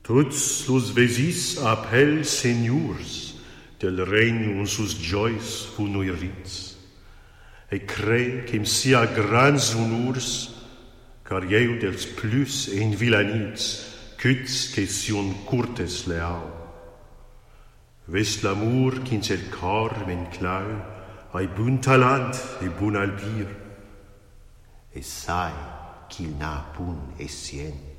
Tots los vesis appel seniors del regne uns sus joys funuirits, e cree qu'em sia grands honors, car ieu dels plus envilanits, cuts question curtes leau. Vest l'amour qu'ins el cor men clau, ai bon talent e bon albir, e sai qu'il n'a pun essient.